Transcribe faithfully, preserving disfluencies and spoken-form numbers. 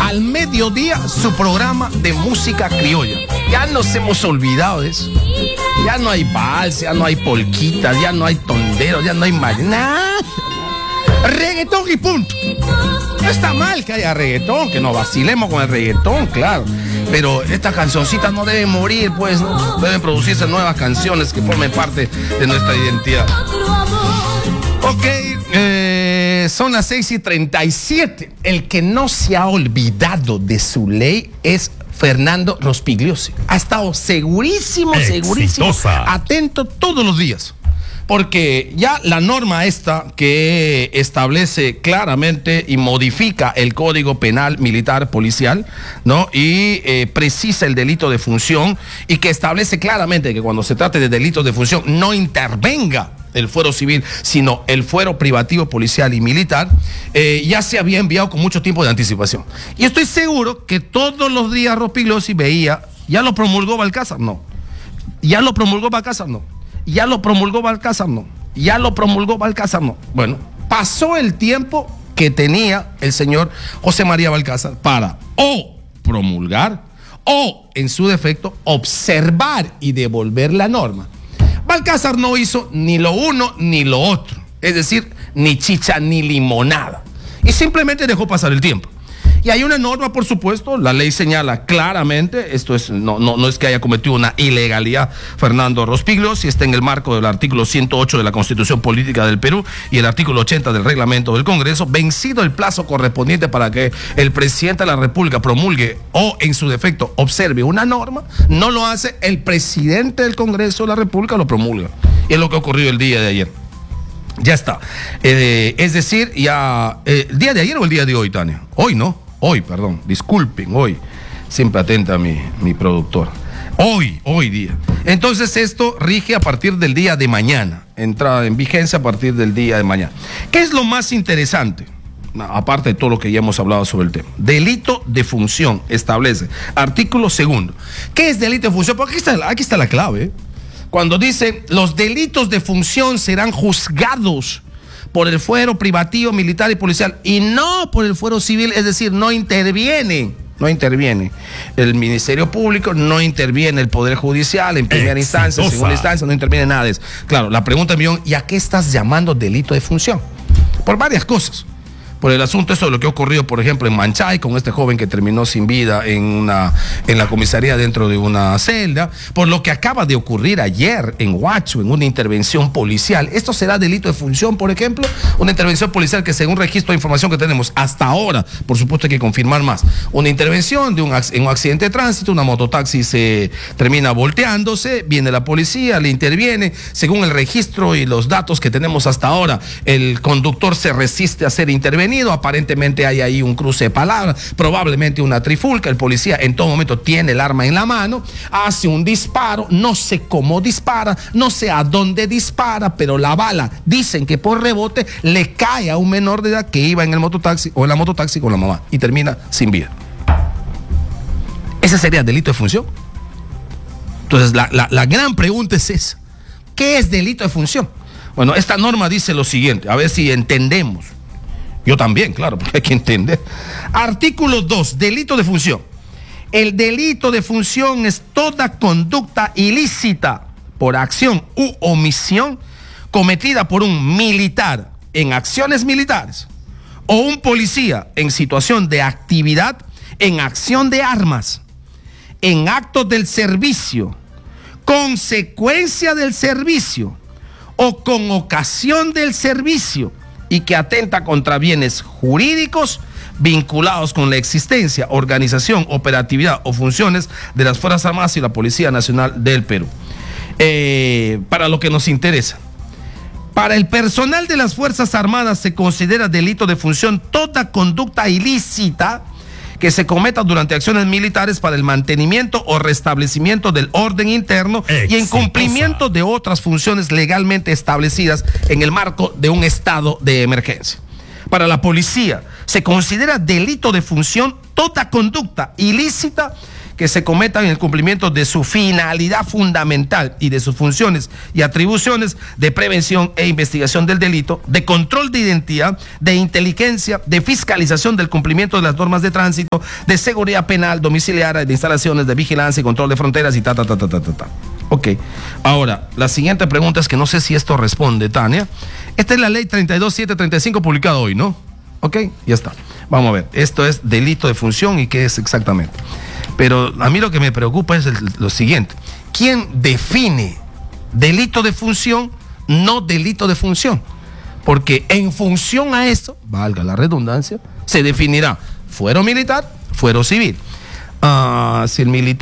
al mediodía su programa de música criolla. Ya nos hemos olvidado de eso. Ya no hay vals, ya no hay polquitas, ya no hay tonderos, ya no hay más nada. Reggaetón y punto. No está mal que haya reggaetón, que nos vacilemos con el reggaetón, claro. Pero estas cancioncitas no deben morir, pues, ¿no? Deben producirse nuevas canciones que formen parte de nuestra identidad. Ok, eh, son las seis y treinta y siete. El que no se ha olvidado de su ley es Fernando Rospigliosi. Ha estado segurísimo, segurísimo, Exitosa. atento todos los días. Porque ya la norma esta que establece claramente y modifica el Código Penal Militar Policial, ¿no? Y eh, precisa el delito de función y que establece claramente que cuando se trate de delitos de función no intervenga el fuero civil, sino el fuero privativo policial y militar, eh, ya se había enviado con mucho tiempo de anticipación. Y estoy seguro que todos los días Rospigliosi veía, ¿ya lo promulgó Balcázar? No. ¿Ya lo promulgó Balcázar? No. ¿Ya lo promulgó Balcázar? No. ¿Ya lo promulgó Balcázar? No. Bueno, pasó el tiempo que tenía el señor José María Balcázar para o promulgar o, en su defecto, observar y devolver la norma. Balcázar no hizo ni lo uno ni lo otro, es decir, ni chicha ni limonada, y simplemente dejó pasar el tiempo. Y hay una norma, por supuesto, la ley señala claramente, esto es, no, no, no es que haya cometido una ilegalidad Fernando Rospigliosi, está en el marco del artículo ciento ocho de la Constitución Política del Perú y el artículo ochenta del reglamento del Congreso, vencido el plazo correspondiente para que el presidente de la República promulgue o, en su defecto, observe una norma, no lo hace, el presidente del Congreso de la República lo promulga. Y es lo que ocurrió el día de ayer. Ya está. Eh, es decir, ya, eh, ¿el día de ayer o el día de hoy, Tania? Hoy, ¿no? Hoy, perdón, disculpen, hoy. Siempre atenta mi, mi productor. Hoy, hoy día. Entonces esto rige a partir del día de mañana. Entra en vigencia a partir del día de mañana. ¿Qué es lo más interesante? Aparte de todo lo que ya hemos hablado sobre el tema. Delito de función establece. Artículo segundo. ¿Qué es delito de función? Porque aquí está, aquí está la clave, ¿eh? Cuando dice los delitos de función serán juzgados por el fuero privativo, militar y policial y no por el fuero civil, es decir, no interviene, no interviene el Ministerio Público, no interviene el Poder Judicial en primera Exitosa. instancia, en segunda instancia, no interviene nada de eso. Claro, la pregunta es, millón, ¿y a qué estás llamando delito de función? Por varias cosas. Por el asunto eso de lo que ha ocurrido, por ejemplo, en Manchay, con este joven que terminó sin vida en una en la comisaría dentro de una celda, por lo que acaba de ocurrir ayer en Huacho, en una intervención policial. ¿Esto será delito de función, por ejemplo? Una intervención policial que, según registro de información que tenemos hasta ahora, por supuesto hay que confirmar más, una intervención de un, en un accidente de tránsito, una mototaxi se termina volteándose, viene la policía, le interviene, según el registro y los datos que tenemos hasta ahora, el conductor se resiste a ser intervenido. Aparentemente hay ahí un cruce de palabras, probablemente una trifulca. El policía en todo momento tiene el arma en la mano, hace un disparo, no sé cómo dispara, no sé a dónde dispara, pero la bala, dicen que por rebote, le cae a un menor de edad que iba en el mototaxi o en la mototaxi con la mamá y termina sin vida. ¿Ese sería delito de función? Entonces la, la, la gran pregunta es esa: ¿qué es delito de función? Bueno, esta norma dice lo siguiente, a ver si entendemos. Yo también, claro, porque hay que entender. Artículo dos, delito de función. El delito de función es toda conducta ilícita por acción u omisión cometida por un militar en acciones militares o un policía en situación de actividad en acción de armas, en actos del servicio, consecuencia del servicio o con ocasión del servicio, y que atenta contra bienes jurídicos vinculados con la existencia, organización, operatividad o funciones de las Fuerzas Armadas y la Policía Nacional del Perú. Eh, para lo que nos interesa, para el personal de las Fuerzas Armadas se considera delito de función toda conducta ilícita que se cometa durante acciones militares para el mantenimiento o restablecimiento del orden interno Exitosa. Y en cumplimiento de otras funciones legalmente establecidas en el marco de un estado de emergencia. Para la policía se considera delito de función toda conducta ilícita que se cometan en el cumplimiento de su finalidad fundamental y de sus funciones y atribuciones de prevención e investigación del delito, de control de identidad, de inteligencia, de fiscalización del cumplimiento de las normas de tránsito, de seguridad penal, domiciliaria, de instalaciones, de vigilancia y control de fronteras y ta, ta, ta, ta, ta, ta, ta. Ok, ahora, la siguiente pregunta es que no sé si esto responde, Tania. Esta es la ley treinta y dos mil setecientos treinta y cinco publicada hoy, ¿no? Ok, ya está. Vamos a ver, esto es delito de función y qué es exactamente. Pero a mí lo que me preocupa es el, lo siguiente. ¿Quién define delito de función, no delito de función? Porque en función a esto, valga la redundancia, se definirá fuero militar, fuero civil. Uh, si el militar